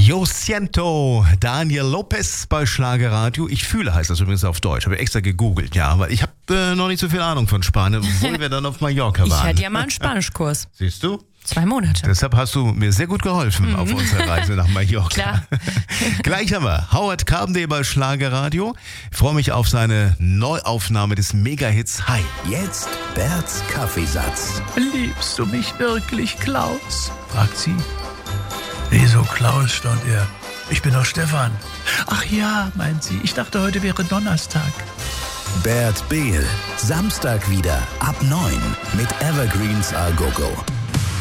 Yo siento, Daniel Lopez bei Schlagerradio. Ich fühle heißt das übrigens auf Deutsch. Habe extra gegoogelt, ja, weil ich habe noch nicht so viel Ahnung von Spanien, obwohl wir dann auf Mallorca waren. Ich hatte ja mal einen Spanischkurs. Siehst du? 2 Monate. Deshalb hast du mir sehr gut geholfen auf unserer Reise nach Mallorca. Klar. Gleich haben wir Howard Carpendale bei Schlagerradio. Ich freue mich auf seine Neuaufnahme des Mega-Hits Hi. Jetzt Berts Kaffeesatz. Liebst du mich wirklich, Klaus? Fragt sie. Wieso, Klaus, staunt er. Ich bin doch Stefan. Ach ja, meint sie. Ich dachte, heute wäre Donnerstag. Bert Behl. Samstag wieder ab 9 mit Evergreens A Go Go.